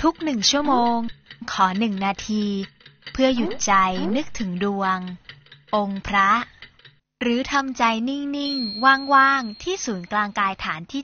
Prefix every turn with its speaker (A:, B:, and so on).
A: ทุก1 ชั่วโมงขอ1 นาทีเพื่อหยุดใจนึกถึงดวงองค์พระหรือทำใจนิ่งๆว่างๆที่ศูนย์กลางกายฐานที่